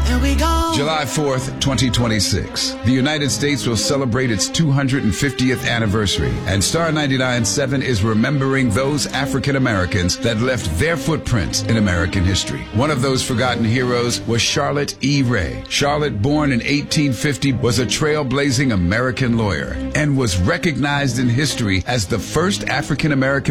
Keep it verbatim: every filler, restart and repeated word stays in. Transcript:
Here we go. July fourth, twenty twenty-six. The United States will celebrate its two hundred fiftieth anniversary, and Star ninety-nine point seven is remembering those African Americans that left their footprints in American history. One of those forgotten heroes was Charlotte E. Ray. Charlotte, born in eighteen fifty, was a trailblazing American lawyer and was recognized in history as the first African American